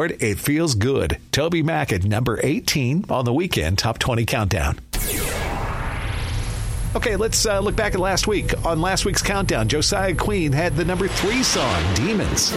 Billboard, it feels good. Toby Mac at number 18 on the Weekend Top 20 Countdown. Okay, let's look back at last week. On last week's countdown, Josiah Queen had the number 3 song, Demons.